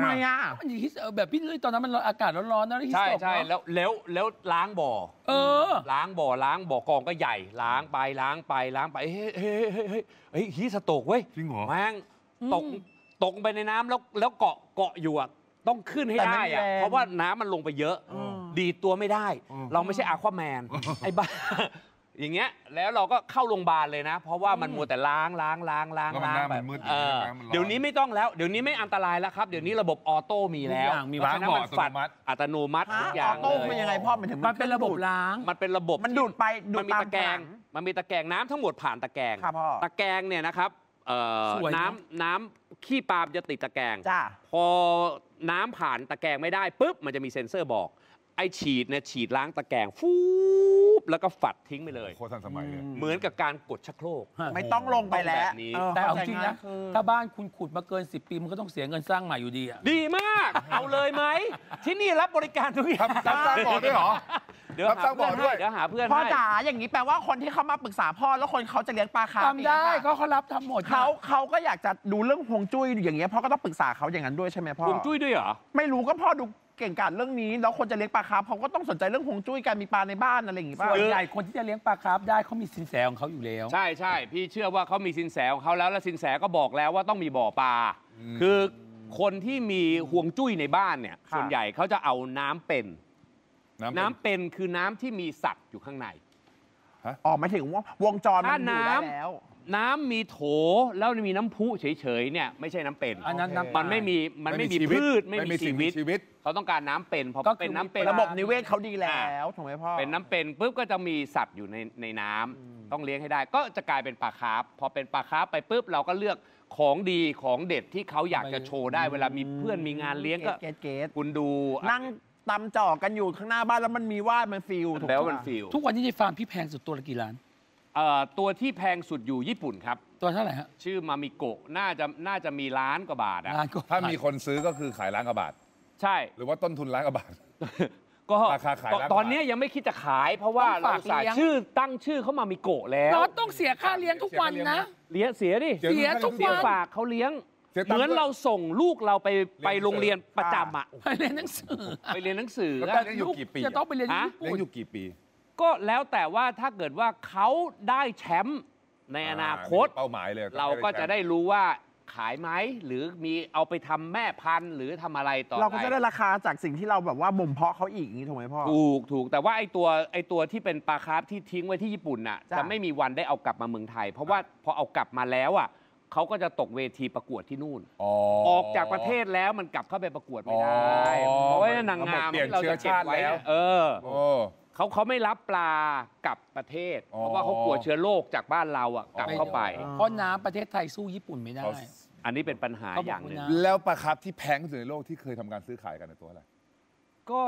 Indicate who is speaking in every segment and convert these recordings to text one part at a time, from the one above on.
Speaker 1: ไมอ่ะ
Speaker 2: มันฮิสแบบพี่ตอนนั้นมันอากาศร้อนๆนะ
Speaker 3: ใช่ใช่แล้วล้างบ่อล้างบ่อกองก็ใหญ่ล้างไปเฮ้ยฮีสโตกเว้ย
Speaker 4: จริงเหรอ
Speaker 3: แม่งตกไปในน้ำแล้วเกาะอยู่อะต้องขึ้นให้ได้อะเพราะว่าน้ำมันลงไปเยอะดีตัวไม่ได้เราไม่ใช่อาควาแมนไอ้บ้าอย่างเงี้ยแล้วเราก็เข้าโรงพยาบาลเลยนะเพราะว่ามันมัวแต่ล้างแบบเดี๋ยวนี้ไม่ต้องแล้วเดี๋ยวนี้ไม่อันตรายแล้วครับเดี๋ยวนี้ระบบออโต้มีแล้ว
Speaker 4: มีล้างบ่ออั
Speaker 3: ตโนมัติทุกอย่างเลย
Speaker 1: ออโต้เป็นยังไงพ่อมันถึง
Speaker 2: มันเป็นระบบล้าง
Speaker 3: มันเป็นระบบ
Speaker 1: มันดูดไปดูดตาม
Speaker 3: ตะแกรงมันมีตะแกรงน้ำทั้งหมดผ่านตะแกรงตะแกรงเนี่ยนะครับน้ำขี้ปลาจะติดตะแกรงพอน้ำผ่านตะแกรงไม่ได้ปุ๊บมันจะมีเซ็นเซอร์บอกไอฉีดเนี่ยฉีดล้างตะแกรงฟูบแล้วก็ฝัดทิ้งไปเลย
Speaker 4: โคตรทันสมัยเลย
Speaker 3: เหมือนกับการกดชักโครก
Speaker 1: ไม่ต้องลงไปแล้ว
Speaker 2: แต่เอาจริงนะถ้าบ้านคุณขุดมาเกิน10 ปีมันก็ต้องเสียเงินสร้างใหม่อยู่ดีอะ
Speaker 3: ดีมากเอาเลยไหมที่นี่รับบริการทุกอย่าง
Speaker 4: รับสร้างบ่อด้วยเหรอ
Speaker 3: เดี๋ยวหาเพื่อนด้วยเดี๋ยวหาเพื่อน
Speaker 1: พ่อจ๋าอย่างนี้แปลว่าคนที่เขามาปรึกษาพ่อแล้วคนเขาจะเลี้ยงปลาคาร์ฟ
Speaker 2: ทำได้เขารับทำหมด
Speaker 1: เขาก็อยากจะดูเรื่องฮวงจุ้ยอย่างเงี้ยพ่อก็ต้องปรึกษาเขาอย่างนั้นด้วยใช่ไหมพ่อ
Speaker 3: ฮวงจุ้ยด้วยเหรอ
Speaker 1: ไม่รู้ก็พ่อดูเก่งกาจเรื่องนี้แล้วคนจะเลี้ยงปลาคาร์ฟเขาก็ต้องสนใจเรื่องฮวงจุ้ยการมีปลาในบ้านอะไรอย่างงี้ป่ะ
Speaker 2: ส่วนใหญ่คนที่จะเลี้ยงปลาคาร์ฟได้เขามีสินแสของเขาอยู่แล้ว
Speaker 3: ใช่พี่เชื่อว่าเขามีสินแสของเขาแล้วสินแสก็บอกแล้วว่าต้องมีบ่อปลาคือคนที่มีฮวงจุ้ยในบ้านเนี่ยส่วนใหญ่เขาจะเอาน้ำเป็นคือน้ำที่มีสัตว์อยู่ข้างใน
Speaker 1: หมายถึงว่าวงจรมันอยู่ได้แล้ว
Speaker 3: น้ำมีโถแล้วมีน้ำพุเฉยๆเนี่ยไม่ใช่น้ำเป็นมันไม่มีพืชไม่มีชีวิตเขาต้องการน้ำเป็นพอเป็นน้ำเป็น
Speaker 1: ระบบนิเวศเขาดีแล้วถูกไหมพ่อ
Speaker 3: เป็นน้ำเป็นปุ๊บก็จะมีสัตว์อยู่ในน้ำต้องเลี้ยงให้ได้ก็จะกลายเป็นปลาคาร์ฟพอเป็นปลาคาร์ฟไปปุ๊บเราก็เลือกของดีของเด็ดที่เขาอยากจะโชว์ได้เวลามีเพื่อนมีงานเลี้ยงก็คุณดู
Speaker 1: นั่งตำจ่อกันอยู่ข้างหน้าบ้านแล้วมันมีว่านมันฟิล
Speaker 3: แล้วมันฟิล
Speaker 2: ทุกวันนี้ในฟาร์มพี่แพงสุดตัวละกี่ล้าน
Speaker 3: ตัวที่แพงสุดอยู่ญี่ปุ่นครับ
Speaker 2: ตัวเท่าไหร่ฮะ
Speaker 3: ชื่อมามิโกะน่าจะมีล้านกว่าบาท
Speaker 4: ถ้ามีคนซื้อก็คือขายล้านกว่าบาท
Speaker 3: ใช่
Speaker 4: หรือว่าต้นทุนล้านกว่าบาท
Speaker 3: ก็ราคาขายตอนนี้ยังไม่คิดจะขายเพราะว่าเราตั้งชื่อเขามามิโกะแล้ว
Speaker 2: เราต้องเสียค่าเลี้ยงทุกวันนะ
Speaker 3: เสียดิ
Speaker 2: เสียทุกวัน
Speaker 3: ฝากเขาเลี้ยงเหมือนเราส่งลูกเราไปโรงเรียนประจำ
Speaker 2: ไปเรียนหนังสือ
Speaker 4: แล้วเลี้ยงอยู่กี่ปี
Speaker 2: จะต้องไปเรียน
Speaker 4: เลี้ยงอยู่กี่ปี
Speaker 3: ก็แล้วแต่ว่าถ้าเกิดว่าเขาได้แชมป์ในอนาคต
Speaker 4: เป้าหมายเลย
Speaker 3: เราก็จะได้รู้ว่าขายไหมหรือมีเอาไปทำแม่พันธุ์หรือทำอะไรต่อ
Speaker 1: เราก็จะได้ราคาจากสิ่งที่เราแบบว่าบ่มเพาะเขาอีกอย่างนี้ถูกไหมพ่อ
Speaker 3: ถูกแต่ว่าไอตัวที่เป็นปลาคาร์ฟที่ทิ้งไว้ที่ญี่ปุ่นน่ะจะไม่มีวันได้เอากลับมาเมืองไทยเพราะว่าพอเอากลับมาแล้วอ่ะเขาก็จะตกเวทีประกวดที่นู่นออกจากประเทศแล้วมันกลับเข้าไปประกวดไม่ได้เพราะว่านางงามที่เราจะเก็บไว้เขาไม่รับปลากลับประเทศเพราะว่าเขากลัวเชื้อโรคจากบ้านเราอ่ะกลับเข้าไป
Speaker 2: เพราะน้ำประเทศไทยสู้ญี่ปุ่นไม่ได้
Speaker 3: อันนี้เป็นปัญหาอย่างหนึ่ง
Speaker 4: แล้วปลาคาร์ฟที่แพงที่สุดในโลกที่เคยทำการซื้อขายกันในตัวอะไร
Speaker 3: ก็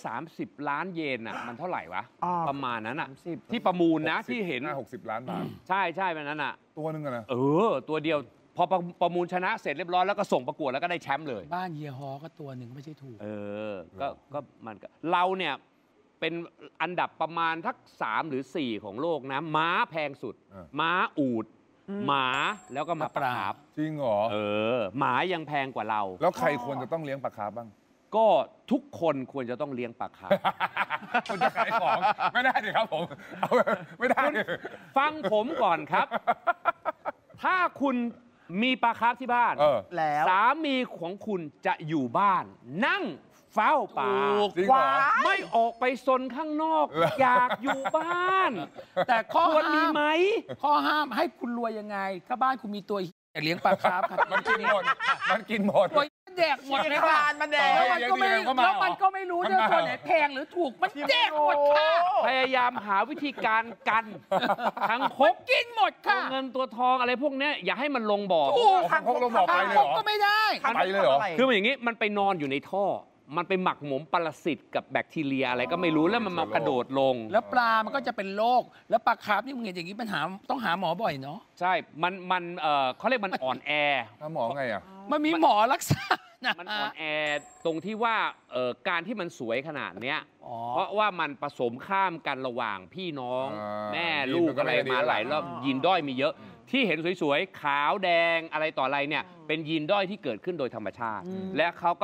Speaker 3: 130 ล้านเยนอ่ะมันเท่าไหร่วะประมาณนั้นอ่ะที่ประมูลนะที่เห็น
Speaker 4: 60 ล้านบาท
Speaker 3: ใช่แบบนั้นอ่ะ
Speaker 4: ตัวนึงนะ
Speaker 3: ตัวเดียวพอประมูลชนะเสร็จเรียบร้อยแล้วก็ส่งประกวดแล้วก็ได้แชมป์เลย
Speaker 2: บ้านเฮียฮอก็ตัวหนึ่งไม่ใช่ถูก
Speaker 3: ก็มันเราเนี่ยเป็นอันดับประมาณทัก3 หรือ 4ของโลกนะม้าแพงสุดม้าอูฐหมาแล้วก็มาปลาคาร์ฟ
Speaker 4: จริงเหรอ
Speaker 3: หมายังแพงกว่าเรา
Speaker 4: แล้วใครควรจะต้องเลี้ยงปลาคาร์ฟบ้าง
Speaker 3: ก็ทุกคนควรจะต้องเลี้ยงปลาคาร์ฟ
Speaker 4: คุณจะขายของไม่ได้ดิครับผมไม่ได้
Speaker 3: ฟังผมก่อนครับถ้าคุณมีปลาคาร์ฟที่บ้าน
Speaker 1: แล้ว
Speaker 3: สามีของคุณจะอยู่บ้านนั่งเฝ้าปลาไม่ออกไปซนข้างนอกอยากอยู่บ้าน
Speaker 2: แต่ข้อ
Speaker 3: มีไหม
Speaker 2: ข้อห้ามให้คุณรวยยังไงถ้าบ้านคุณมีตัวเลี้ยงปลาคาร์ฟ
Speaker 4: มันกินหมด
Speaker 2: แดกหมดเลยค่ะ
Speaker 1: มันแดก
Speaker 2: แล้วมันก็ไม่รู้ว่าตัวไหนแพงหรือถูกมันแดกหมดค่ะ
Speaker 3: พยายามหาวิธีการกันทั้งคก
Speaker 2: กินหมดค่ะ
Speaker 3: เงินตัวทองอะไรพวกนี้อย่าให้มันลงบ่อ
Speaker 4: ทั้งคกลงบ่อไปเลยเหรอ
Speaker 2: ก็ไม่ได้
Speaker 4: ไปเลยเหรอ
Speaker 3: คือมันอย่างนี้มันไปนอนอยู่ในท่อมันไปหมักหมมปรสิตกับแบคทีเรียอะไรก็ไม่รู้แล้วมันมากระโดดลง
Speaker 2: แล้วปลามันก็จะเป็นโรคแล้วปลาคาร์ฟนี่มึงเห็นอย่างนี้ปัญหาต้องหาหมอบ่อยเนาะ
Speaker 3: ใช่มันเขาเรียกมันอ่อนแอ
Speaker 4: หมอไงอ่ะ
Speaker 2: มันมีหมอรักษา
Speaker 3: มันอ่อนแอตรงที่ว่าการที่มันสวยขนาดเนี้ยเพราะว่ามันผสมข้ามกันระหว่างพี่น้องแม่ลูกอะไรมาหลายรอบยีนด้อยมีเยอะที่เห็นสวยๆขาวแดงอะไรต่ออะไรเนี่ยเป็นยีนด้อยที่เกิดขึ้นโดยธรรมชาติและเขา